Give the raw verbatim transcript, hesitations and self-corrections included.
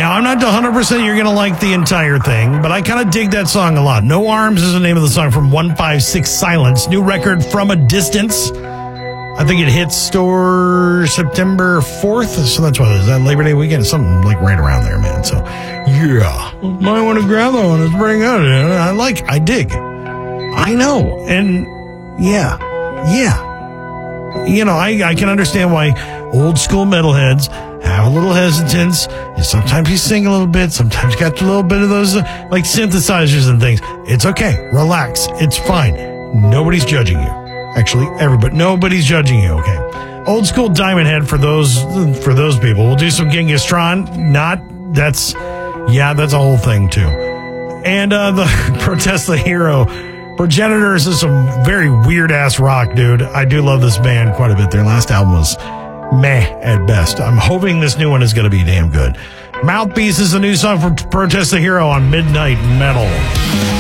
Now, I'm not one hundred percent you're going to like the entire thing, but I kind of dig that song a lot. No Arms is the name of the song from one five six Silence. New record, From a Distance. I think it hits store September fourth, so that's what it is. That Labor Day weekend, something like right around there, man. So, yeah. Might want to grab that one. It's pretty good. I like, I dig. I know. And, yeah. Yeah. You know, I, I can understand why old school metalheads have a little hesitance. And sometimes you sing a little bit. Sometimes you got a little bit of those uh, like synthesizers and things. It's okay. Relax. It's fine. Nobody's judging you. Actually, everybody. Nobody's judging you. Okay. Old school Diamond Head for those for those people. We'll do some Genghis Khan. Not that's yeah. That's a whole thing too. And uh, the Protest the Hero. Progenitors is some very weird ass rock, dude. I do love this band quite a bit. Their last album was meh at best. I'm hoping this new one is going to be damn good. Mouthpiece is a new song from Protest the Hero on Midnight Metal.